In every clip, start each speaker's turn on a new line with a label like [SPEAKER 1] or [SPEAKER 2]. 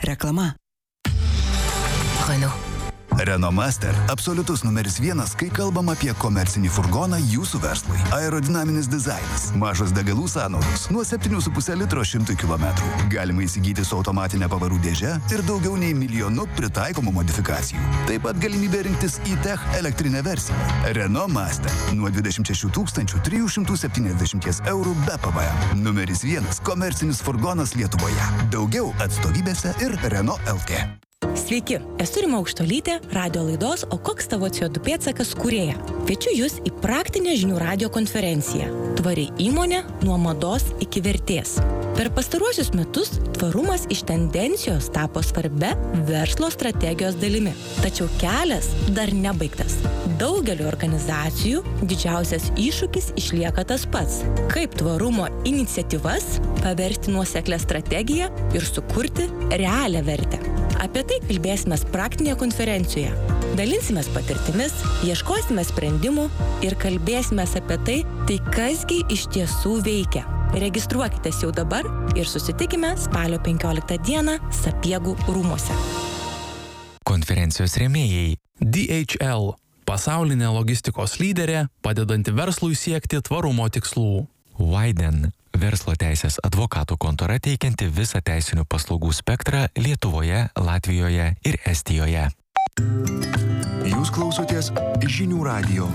[SPEAKER 1] Reklama.
[SPEAKER 2] Renault.
[SPEAKER 3] Renault Master – absoliutus numeris 1, kai kalbam apie komercinį furgoną jūsų verslui. Aerodinaminis dizainas, mažos degalų sąnaudos, nuo 7,5 litro 100 km. Galima įsigyti su automatinė pavarų dėže ir daugiau nei 1 milijonu pritaikomų modifikacijų. Taip pat galimybė rinktis e-Tech elektrinę versiją. Renault Master nuo 26 370 eurų be PVM. Numeris 1 komercinis furgonas Lietuvoje. Daugiau atstovybėse ir Renault LT.
[SPEAKER 4] Sveiki, esu Rima Aukštuolytė, radio laidos O koks tavo CO2 pėdsakas kūrėja. Kviečiu jūs į praktinę žinių radio konferenciją Tvari įmonė nuo mados iki vertės. Per pastaruosius metus tvarumas iš tendencijos tapo svarbia verslo strategijos dalimi. Tačiau kelias dar nebaigtas. Daugeliu organizacijų didžiausias iššūkis išlieka tas pats. Kaip tvarumo iniciatyvas paversti nuoseklią strategiją ir sukurti realią vertę. Apie tai kalbėsime praktinėje konferencijoje. Dalinsimės patirtimis, ieškosime sprendimų ir kalbėsime apie tai kasgi iš tiesų veikia. Registruokitės jau dabar ir susitikime spalio 15 dieną Sapiegų rūmuose.
[SPEAKER 5] Konferencijos rėmėjai DHL – pasaulinė logistikos lyderė, padedanti verslui siekti tvarumo tikslų.
[SPEAKER 6] Widen – verslo teisės advokatų kontora teikianti visą teisinių paslaugų spektrą Lietuvoje, Latvijoje ir Estijoje.
[SPEAKER 3] Jūs klausotės Žinių radijo.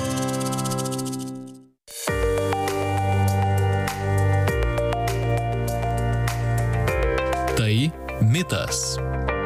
[SPEAKER 5] Tai mitas.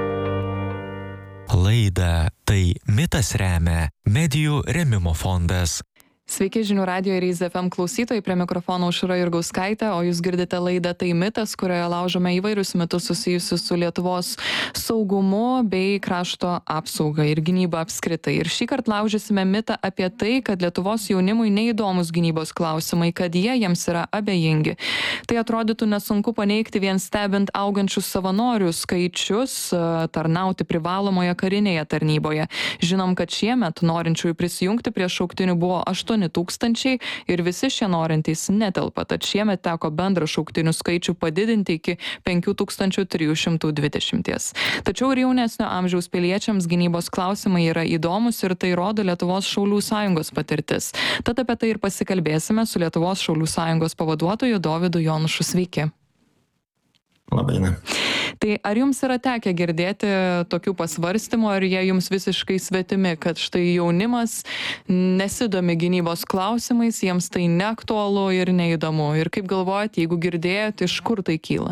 [SPEAKER 6] Laidą Tai mitas remia Medijų rėmimo fondas.
[SPEAKER 7] Sveiki Žinių radijo ir Ryz FM klausytojai, prie mikrofono Aušra Jurgauskaitė, o jūs girdite laidą Tai mitas, kurioje laužome įvairius mitus susijusius su Lietuvos saugumu bei krašto apsauga ir gynyba apskritai. Ir šįkart laužysime mitą apie tai, kad Lietuvos jaunimui neįdomus gynybos klausimai, kad jie jiems yra abejingi. Tai atrodytų nesunku paneigti vien stebint augančius savanorių skaičius tarnauti privalomoje karinėje tarnyboje. Žinom, kad šiemet norinčiųjų prisijungti prie šauktinių buvo 8,000 ir visi šie norintys netelpa, tad šiemet teko bendrą šauktinių skaičių padidinti iki 5,320. Tačiau ir jaunesnio amžiaus piliečiams gynybos klausimai yra įdomus ir tai rodo Lietuvos šaulių sąjungos patirtis. Tad apie tai ir pasikalbėsime su Lietuvos šaulių sąjungos pavaduotoju Dovydu Jonušu. Sveiki.
[SPEAKER 8] Labadiena.
[SPEAKER 7] Tai ar jums yra tekę girdėti tokių pasvarstymų, ar jie jums visiškai svetimi, kad štai jaunimas nesidomi gynybos klausimais, jiems tai neaktualu ir neįdomu? Ir kaip galvojat, jeigu girdėjot, iš kur tai kyla?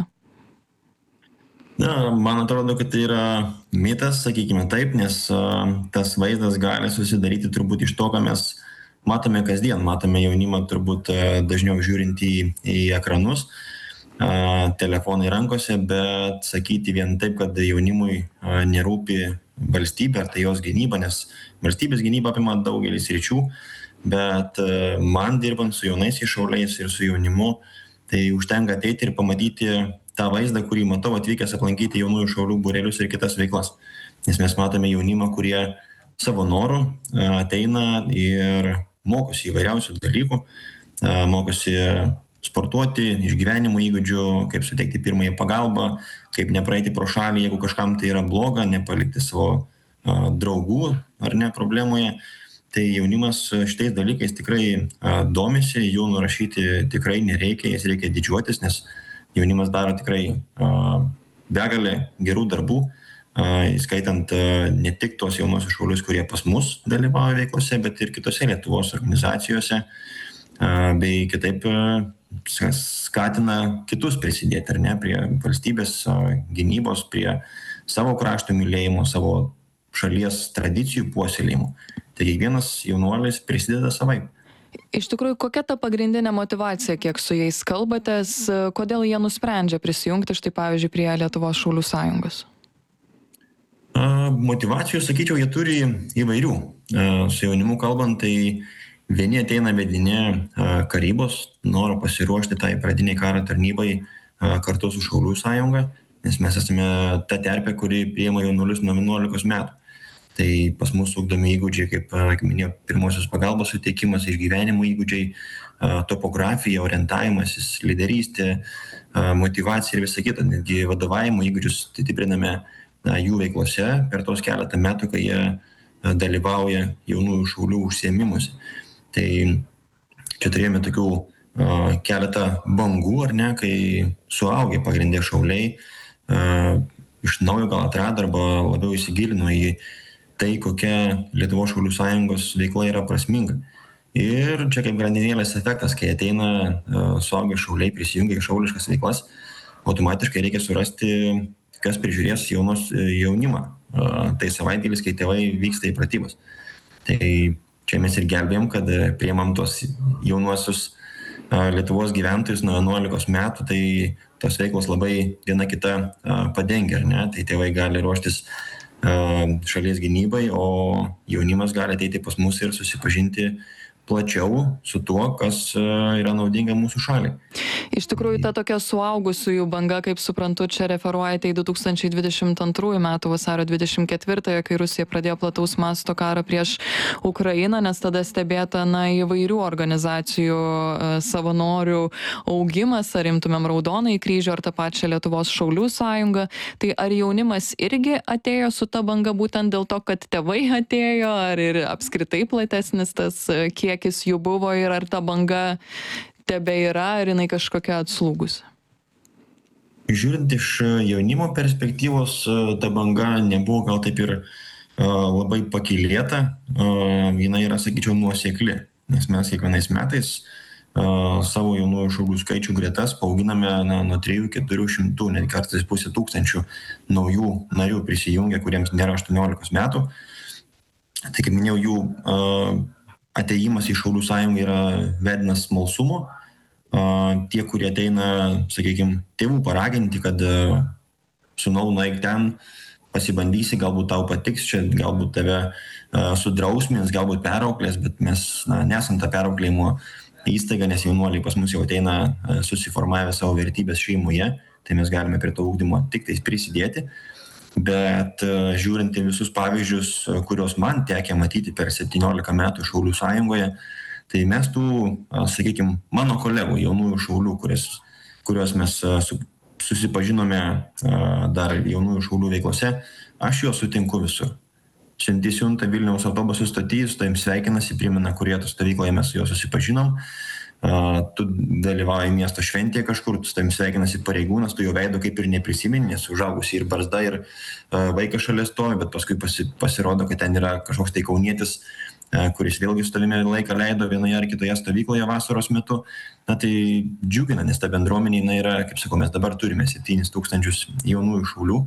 [SPEAKER 8] Na, man atrodo, kad tai yra mitas, sakykime taip, nes tas vaizdas gali susidaryti turbūt iš to, ką mes matome kasdien. Matome jaunimą turbūt dažniau žiūrint į ekranus, telefonai rankose, bet sakyti vien taip, kad jaunimui nerūpi valstybė ar tai jos gynyba, nes valstybės gynyba apima daugelį sričių, bet man dirbant su jaunais šauliais ir su jaunimu, tai užtenka ateiti ir pamatyti tą vaizdą, kurį matau atvykęs aplankyti jaunųjų šaulių būrelius ir kitas veiklas. Nes mes matome jaunimą, kurie savo norų ateina ir mokosi įvairiausių dalykų, mokosi sportuoti, išgyvenimo įgūdžių, kaip suteikti pirmąją pagalbą, kaip nepraeiti pro šalį, jeigu kažkam tai yra bloga, nepalikti savo draugų ar ne problemoje. Tai jaunimas šitais dalykais tikrai domisi, jų nurašyti tikrai nereikia, jais reikia didžiuotis, nes jaunimas daro tikrai begalę gerų darbų, įskaitant ne tik tos jaunosius šaulius, kurie pas mus dalyvauja veiklose, bet ir kitose Lietuvos organizacijose, bei kitaip skatina kitus prisidėti, ar ne, prie valstybės gynybos, prie savo krašto mylėjimo, savo šalies tradicijų puoselėjimo. Tai kiekvienas jaunuolis prisideda savaip.
[SPEAKER 7] Iš tikrųjų, kokia ta pagrindinė motyvacija, kiek su jais kalbatės, kodėl jie nusprendžia prisijungti štai pavyzdžiui prie Lietuvos šaulių sąjungos?
[SPEAKER 8] Motyvacijų, sakyčiau, jie turi įvairių. Su jaunimu kalbant, tai vieni ateina vedini karybos, noro pasiruošti tai pradiniai karo tarnybai kartu su Šaulių sąjunga, nes mes esame ta terpė, kuri priima jaunuolius nuo 11 metų. Tai pas mus ugdomi įgūdžiai, kaip minėjau, pirmosios pagalbos suteikimas, išgyvenimo įgūdžiai, topografija, orientavimasis, lyderystė, motyvacija ir visa kita. Netgi vadovavimo įgūdžius stipriname jų veiklose per tos keletą metų, kai jie dalyvauja jaunųjų šaulių užsiėmimuose. Tai čia turėjome tokių keletą bangų, ar ne, kai suaugę pagrindė šauliai iš naujo gal atrado arba labiau įsigilino į tai, kokia Lietuvos šaulių sąjungos veikla yra prasminga. Ir čia kaip grandinėlės efektas, kai ateina suaugę šauliai, prisijungia į šauliškas veiklas, automatiškai reikia surasti, kas prižiūrės jaunimą. Tai savaitgalis, kai tėvai vyksta į pratybas. Tai čia mes ir gelbėjom, kad priemam tos jaunuosius Lietuvos gyventojus nuo 11 metų, tai tos veiklos labai viena kita padengia, ar ne? Tai tėvai gali ruoštis šalies gynybai, o jaunimas gali ateiti pas mus ir susipažinti plačiau su tuo, kas yra naudinga mūsų šaliai.
[SPEAKER 7] Iš tikrųjų, ta tokia suaugusiųjų banga, kaip suprantu, čia referuojate į 2022 metų vasario 24-ąją, kai Rusija pradėjo plataus masto karą prieš Ukrainą, nes tada stebėta įvairių organizacijų savanorių augimas, ar imtumėm Raudonąjį kryžių, ar tą pačią Lietuvos šaulių sąjungą. Tai ar jaunimas irgi atėjo su ta banga būtent dėl to, kad tėvai atėjo, ar ir apskritai platesnis tas kiekis jų buvo ir ar ta banga tebe yra, ar jinai kažkokia atslūgus?
[SPEAKER 8] Žiūrint iš jaunimo perspektyvos, ta banga nebuvo gal taip ir labai pakylėta, jinai yra, sakyčiau, nuosekli, nes mes kiekvienais metais savo jaunųjų šaulių skaičių gretas paauginame nuo 300-400, net kartais 500 naujų narių prisijungia, kuriems nėra 18 metų. Tai kaip minėjau, jų atėjimas į šaulių sąjungą yra vedinas smalsumo. Tie, kurie ateina, sakykime, tėvų paraginti, kad sūnau, nueik ten, pasibandysi, galbūt tau patiks, čia galbūt tave sudrausmins, galbūt perauklės, bet mes nesam tą perauklėjimo įstaiga, nes jaunuoliai pas mus jau ateina susiformavę savo vertybės šeimoje, tai mes galime prie to ugdymo tik tais prisidėti. Bet žiūrint į visus pavyzdžius, kuriuos man tekė matyti per 17 metų Šaulių sąjungoje, tai mes tų, sakykime, mano kolegų jaunųjų šaulių, kuriuos mes susipažinome dar jaunųjų šaulių veiklose, aš juos sutinku visur. Siunta Vilniaus autobusų stotyje, su tavim sveikinasi, primena, kurie to stovykloje mes su juo susipažinom. Tu dalyvauji miesto šventėje kažkur, tu su tavim sveikinasi pareigūnas, tu jo veido kaip ir neprisimeni, nes užaugusi ir barzda, ir vaikas šalia stovi, bet paskui pasirodo, kad ten yra kažkoks tai kaunietis, kuris vėlgi su tavimi laiką leido vienoje ar kitoje stovykloje vasaros metu. Na tai džiugina, nes ta bendruomenė yra, kaip sakau, mes dabar turime 7,000 jaunųjų šaulių.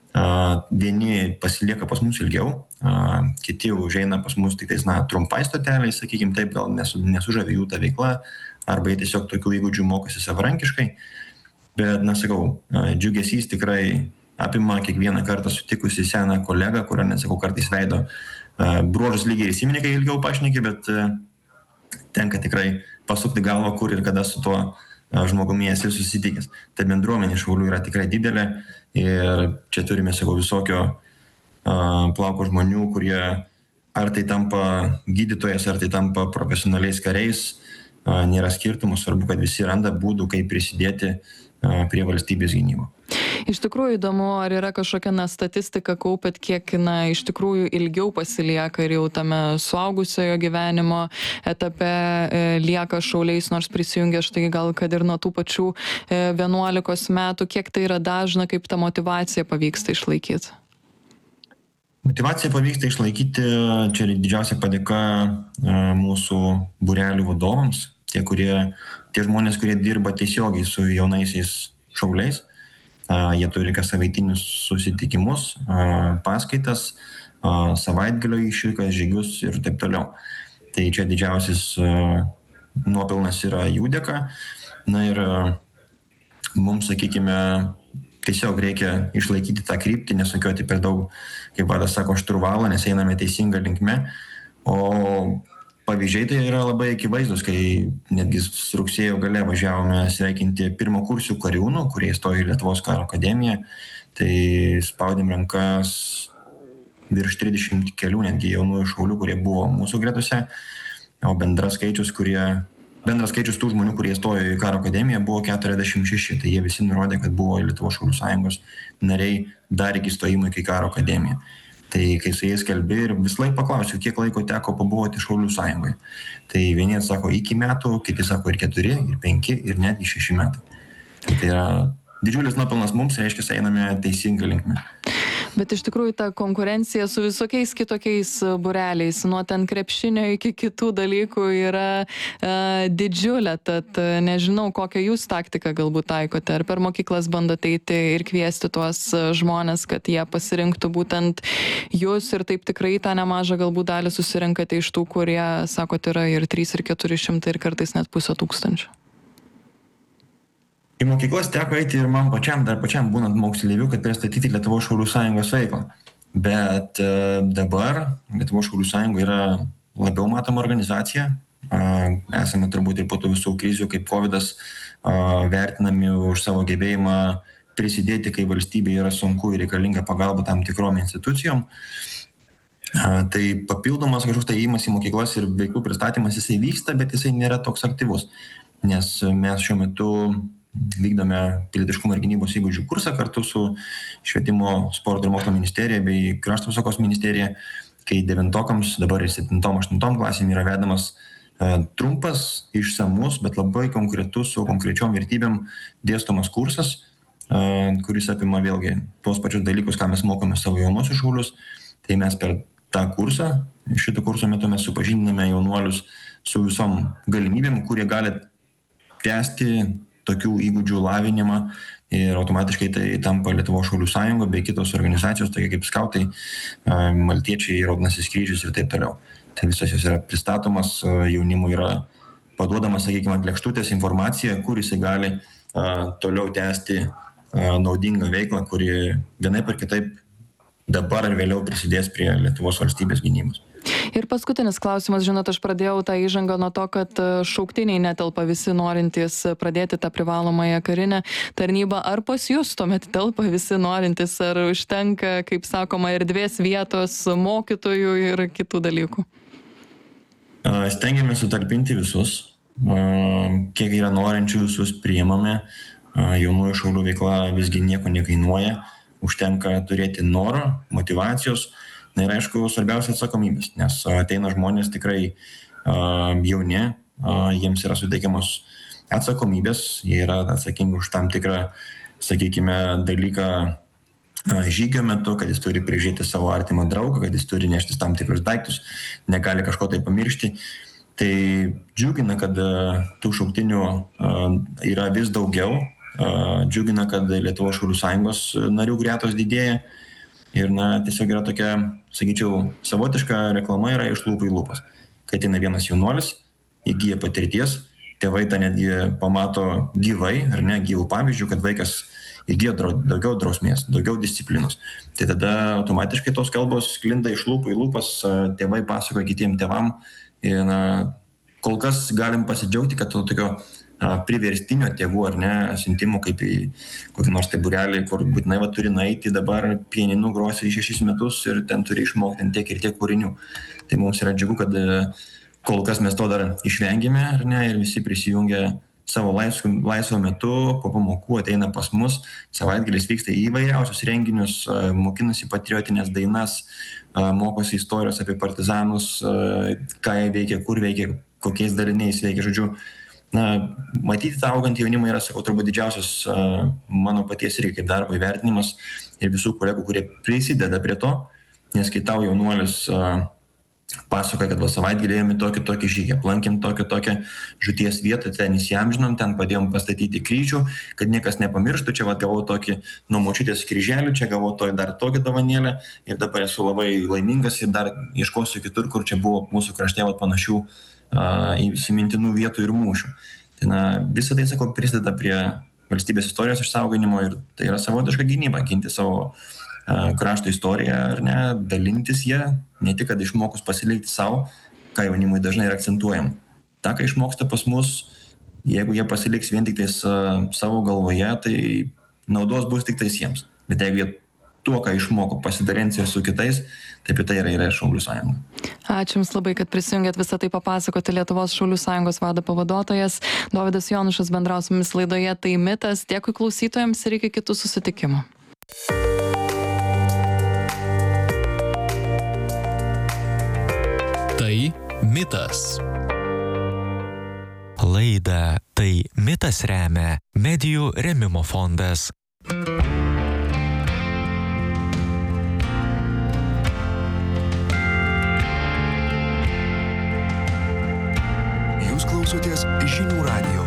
[SPEAKER 8] Vieni pasilieka pas mus ilgiau, kiti užeina pas mus tik tais, trumpai stoteliai, sakykime taip, gal nesužavė jų ta veikla, arba jie tiesiog tokių įgūdžių mokosi savarankiškai. Bet, sakau, džiugesys tikrai apima kiekvieną kartą sutikusi seną kolegą, kurio, nesakau, kartais veido bruožus lygiai įsiminė, kai ilgiau pašnekė, bet tenka tikrai pasukti galvą, kur ir kada su tuo žmogumi esi susitikęs. Ta bendruomenė Šaulių yra tikrai didelė ir čia turime, sakau, visokio plauko žmonių, kurie ar tai tampa gydytojas, ar tai tampa profesionaliais kariais, nėra skirtumų, svarbu, kad visi randa būdų, kaip prisidėti prie valstybės gynybo.
[SPEAKER 7] Iš tikrųjų įdomu, ar yra kažkokia statistika kaupėt, kiek iš tikrųjų ilgiau pasilieka ir jau tame suaugusiojo gyvenimo etape lieka šauliais, nors prisijungia štai gal kad ir nuo tų pačių 11 metų, kiek tai yra dažna, kaip ta motyvacija pavyksta išlaikyti?
[SPEAKER 8] Motyvacija pavyksta išlaikyti, čia didžiausia padėka mūsų būrelių vadovams, tie žmonės, kurie dirba tiesiogiai su jaunaisiais šauliais. Jie turi kas savaitinius susitikimus, paskaitas, savaitgalio išvykas, žygius ir taip toliau. Tai čia didžiausias nuopelnas yra jų dėka. Na ir mums, sakykime, tiesiog reikia išlaikyti tą kryptį, nesukioti per daug, kaip vadas sako, šturvalą, nes einame teisinga linkme. O pavyzdžiai tai yra labai akivaizdus, kai netgi rugsėjo gale važiavome sveikinti pirmakursių kariūnų, kurie įstojo į Lietuvos karo akademiją, tai spaudėm rankas virš 30 kelių netgi jaunųjų šaulių, kurie buvo mūsų gretose, o bendras skaičius tų žmonių, kurie įstojo į karo akademiją, buvo 46. Tai jie visi nurodė, kad buvo Lietuvos šaulių sąjungos nariai dar iki stojimo į karo akademiją. Tai kai su jais kalbi ir vis laik paklausiu, kiek laiko teko pabuvoti šaulių sąjungoje. Tai vieni sako iki metų, kiti sako ir 4, ir 5, ir netgi 6 metai. Tai yra didžiulis nuopelnas mums, reiškia, einame teisingą linkmę.
[SPEAKER 7] Bet iš tikrųjų ta konkurencija su visokiais kitokiais būreliais, nuo ten krepšinio iki kitų dalykų yra didžiulė, tad nežinau, kokią jūs taktiką galbūt taikote, ar per mokyklas bandote eiti ir kviesti tuos žmonės, kad jie pasirinktų būtent jūs ir taip tikrai tą nemažą galbūt dalį susirinkate iš tų, kurie, sakot, yra ir 3, ir 400, ir kartais net 500.
[SPEAKER 8] Į mokyklas teko eiti ir man pačiam būnant moksleiviu, kad pristatyti Lietuvos šaulių sąjungos veiklą. Bet dabar Lietuvos šaulių sąjunga yra labiau matoma organizacija. Esame turbūt ir po tų visų krizių, kaip COVID-as, vertinami už savo gebėjimą prisidėti, kai valstybė yra sunku ir reikalinga pagalba tam tikrom institucijom. Tai papildomas kažkoks tai įėjimas į mokyklas ir veiklų pristatymas, jisai vyksta, bet jisai nėra toks aktyvus. Nes mes šiuo metu vykdome pilietiškumo ir gynybos įgūdžių kursą kartu su Švietimo, sporto ir mokslo ministerija bei Krašto apsaugos ministerija, kai 9-okams, dabar ir 7-8 klasėm yra vedamas trumpas, išsamus, bet labai konkretus, su konkrečiom vertybėm dėstomas kursas, kuris apima vėlgi tuos pačius dalykus, ką mes mokome savo jaunuosius šaulius. Tai mes per tą kursą, šito kurso metu mes supažindiname jaunuolius su visom galimybėm, kurie gali tęsti tokių įgūdžių lavinimą ir automatiškai tai tampa Lietuvos šaulių sąjunga bei kitos organizacijos, tokie kaip skautai, maltiečiai, Raudonasis kryžius ir taip toliau. Tai visos jos yra pristatomas, jaunimui yra paduodama, sakykime, ant lėkštutės informacija, kur jisai gali toliau tęsti naudingą veiklą, kuri vienaip ar kitaip dabar ar vėliau prisidės prie Lietuvos valstybės gynybos.
[SPEAKER 7] Ir paskutinis klausimas, žinot, aš pradėjau tą įžangą nuo to, kad šauktiniai netelpa visi norintys pradėti tą privalomąją karinę tarnybą. Ar pas jūs tuomet telpa visi norintys, ar užtenka, kaip sakoma, erdvės vietos mokytojų ir kitų dalykų?
[SPEAKER 8] Stengiamės sutalpinti visus. Kiek yra norinčių, visus priimame. Jaunųjų šaulių veikla visgi nieko nekainuoja. Užtenka turėti noro, motyvacijos. Na ir aišku, svarbiausia atsakomybės, nes ateina žmonės tikrai jauni, jiems yra suteikiamos atsakomybės, jie yra atsakingi už tam tikrą, sakykime, dalyką žygio metu, kad jis turi prižiūrėti savo artimą draugą, kad jis turi neštis tam tikrus daiktus, negali kažko tai pamiršti. Tai džiugina, kad tų šauktinių yra vis daugiau, džiugina, kad Lietuvos šaulių sąjungos narių gretos didėja. Ir tiesiog yra tokia, sakyčiau, savotiška reklama yra iš lūpų į lūpas. Kai ateina vienas jaunuolis, įgyja patirties, tėvai tą netgi pamato gyvai, ar ne, gyvų pavyzdžių, kad vaikas įgyja daugiau drausmės, daugiau disciplinos. Tai tada automatiškai tos kalbos sklinda iš lūpų į lūpas, tėvai pasakoja kitiem tėvam. Ir kol kas galim pasidžiaugti, kad to tokio priverstinio tėvų ar ne siuntimų kaip į kokį nors tai būrelį, kur būtinai turi nueiti dabar pianinu grosi 6 metus ir ten turi išmokti tiek ir tiek kūrinių. Tai mums yra džiugu, kad kol kas mes to dar išvengėme ar ne ir visi prisijungia savo laisvo metu, po pamokų ateina pas mus, savaitgalis vyksta į įvairiausius renginius, mokinasi patriotinės dainas, mokosi istorijos apie partizanus, ką jie veikia, kur veikia, kokiais dariniais veikia, žodžiu. Matyti tą augantį jaunimą yra, sakau, turbūt didžiausias mano paties irgi kaip darbo įvertinimas ir visų kolegų, kurie prisideda prie to, nes kai tau jaunuolis pasakoja, kad savaitgalį ėjome tokį žygį, aplankėm tokią žūties vietą, ten įsiamžinom, ten padėjom pastatyti kryžių, kad niekas nepamirštų, čia gavau tokį nuo močiutės kryželį, čia gavau dar tokią dovanėlę ir dabar esu labai laimingas ir dar ieškosiu kitur, kur čia buvo mūsų krašte panašių įsimintinų vietų ir mūšių. Tai visą tai, sakau, prisideda prie valstybės istorijos išsauganimo ir tai yra savotiška gynyba, ginti savo krašto istoriją ar ne, dalintis ją, ne tik, kad išmokus pasilikti savo, ką jaunimui dažnai yra akcentuojama. Ta, ką išmoksta pas mus, jeigu jie pasiliks vien tik tais savo galvoje, tai naudos bus tik tais jiems. Bet jeigu jie tuo, ką išmoko, pasidalinti ir su kitais, tai apie tai yra Šaulių sąjunga.
[SPEAKER 7] Ačiū Jums labai, kad prisijungėt visą tai papasakoti. Lietuvos Šaulių sąjungos vado pavaduotojas Dovydas Jonušas bendravo su mumis laidoje Tai mitas. Dėkui klausytojams ir iki kitų susitikimų.
[SPEAKER 5] Tai mitas.
[SPEAKER 6] Laidą Tai mitas remia Medijų rėmimo fondas.
[SPEAKER 3] Jūs klausotės Žinių radijo.